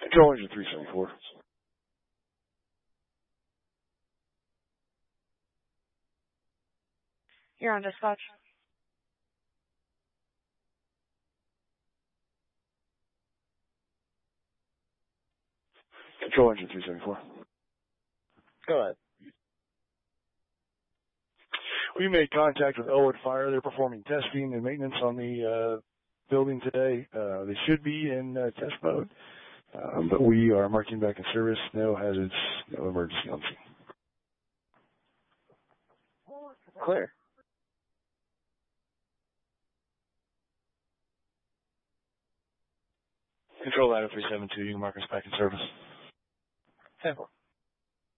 Control engine 374. You're on dispatch. Control engine 374. Go ahead. We made contact with Elwood Fire. They're performing testing and maintenance on the building today. They should be in test mode, but we are marching back in service. No hazards, no emergency on scene. Clear. Control Ladder 372, you can mark us back in service. 10-4.